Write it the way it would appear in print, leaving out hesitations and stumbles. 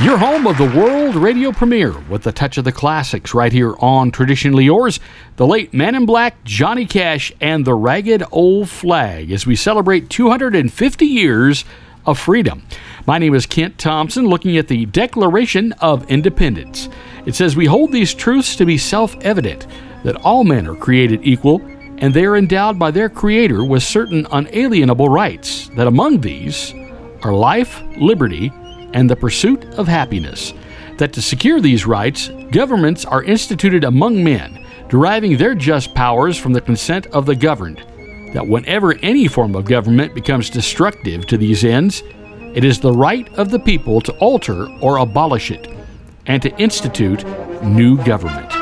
Your home of the world radio premiere with a touch of the classics right here on Traditionally Yours, the late Man in Black, Johnny Cash, and the Ragged Old Flag as we celebrate 250 years of freedom. My name is Kent Thompson, looking at the Declaration of Independence. It says we hold these truths to be self-evident, that all men are created equal, and they are endowed by their Creator with certain unalienable rights, that among these are life, liberty, and the pursuit of happiness, that to secure these rights, governments are instituted among men, deriving their just powers from the consent of the governed, that whenever any form of government becomes destructive to these ends, it is the right of the people to alter or abolish it, and to institute new government.